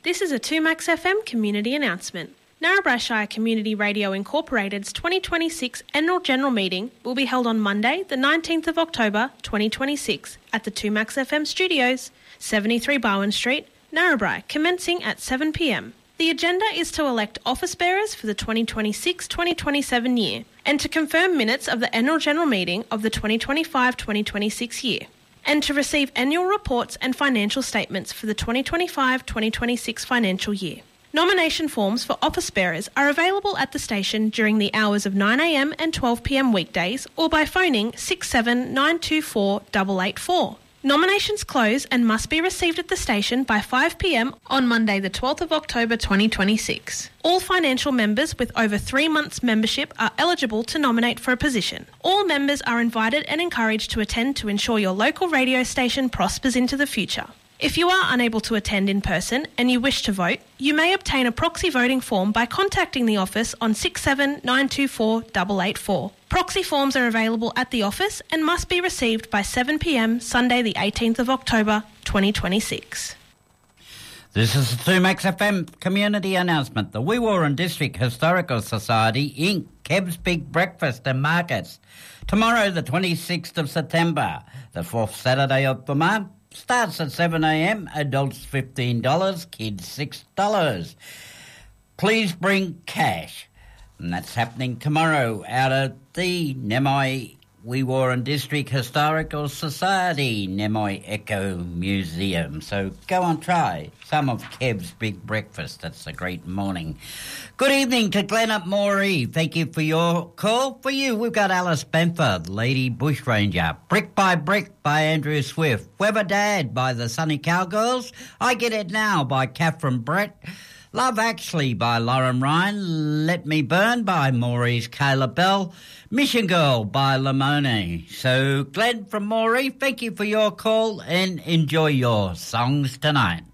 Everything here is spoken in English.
This is a 2Max FM community announcement. Narrabri Shire Community Radio Incorporated's 2026 Annual General Meeting will be held on Monday, the 19th of October 2026 at the 2Max FM Studios, 73 Barwon Street, Narrabri, commencing at 7 p.m. The agenda is to elect office bearers for the 2026-2027 year and to confirm minutes of the Annual General Meeting of the 2025-2026 year, and to receive annual reports and financial statements for the 2025-2026 financial year. Nomination forms for office bearers are available at the station during the hours of 9 a.m. and 12 p.m. weekdays or by phoning 67924 884. Nominations close and must be received at the station by 5 p.m. on Monday the 12th of October 2026. All financial members with over 3 months membership are eligible to nominate for a position. All members are invited and encouraged to attend to ensure your local radio station prospers into the future. If you are unable to attend in person and you wish to vote, you may obtain a proxy voting form by contacting the office on 67924 884. Proxy forms are available at the office and must be received by 7 p.m. Sunday the 18th of October 2026. This is the 2Max FM community announcement. The Wee Warren District Historical Society, Inc., Keb's Big Breakfast and Markets. Tomorrow, the 26th of September, the 4th Saturday of the month, starts at 7 a.m, adults $15, kids $6. Please bring cash. And that's happening tomorrow out at the Nemai Wee Warren District Historical Society, Nemai Eco Museum. So go and try some of Kev's Big Breakfast. That's a great morning. Good evening to Glen up Moree. Thank you for your call. For you, we've got Alice Benford, Lady Bushranger. Brick by Brick by Andrew Swift. Weber Dad by the Sunny Cowgirls. I Get It Now by Catherine Brett. Love Actually by Lauren Ryan. Let Me Burn by Maurice Caleb Bell. Mission Girl by Lamone. So, Glenn from Moree, thank you for your call and enjoy your songs tonight.